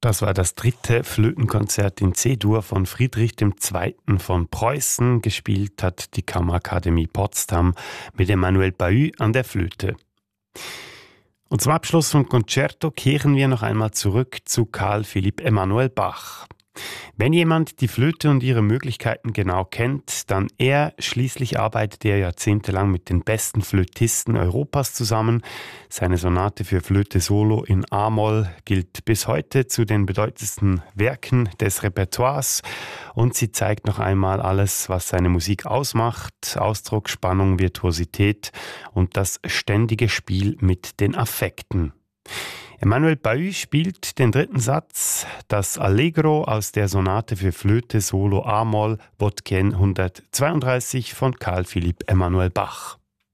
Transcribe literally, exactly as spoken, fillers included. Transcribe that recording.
Das war das dritte Flötenkonzert in C-Dur von Friedrich der Zweite. von Preußen. Gespielt hat die Kammerakademie Potsdam mit Emmanuel Bahut an der Flöte. Und zum Abschluss vom Concerto kehren wir noch einmal zurück zu Carl Philipp Emanuel Bach. Wenn jemand die Flöte und ihre Möglichkeiten genau kennt, dann er. Schließlich arbeitet er jahrzehntelang mit den besten Flötisten Europas zusammen. Seine Sonate für Flöte Solo in A-Moll gilt bis heute zu den bedeutendsten Werken des Repertoires und sie zeigt noch einmal alles, was seine Musik ausmacht: Ausdruck, Spannung, Virtuosität und das ständige Spiel mit den Affekten. Emmanuel Bahut spielt den dritten Satz, das Allegro aus der Sonate für Flöte Solo A-Moll, Botken hundertzweiunddreißig von Carl Philipp Emanuel Bach.